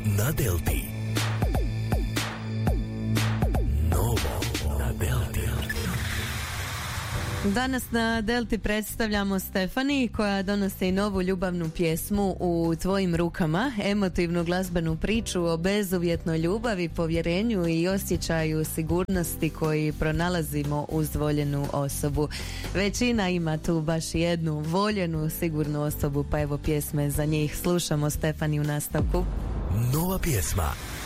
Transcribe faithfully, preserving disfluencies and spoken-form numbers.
na Delti. Novo na Delti. Danas na Delti predstavljamo Stefani koja donosi novu ljubavnu pjesmu U tvojim rukama, emotivnu glazbenu priču o bezuvjetnoj ljubavi, povjerenju i osjećaju sigurnosti koji pronalazimo uz voljenu osobu. Većina ima tu baš jednu voljenu, sigurnu osobu, pa evo pjesme za njih. Slušamo Stefani u nastavku. Nova pjesma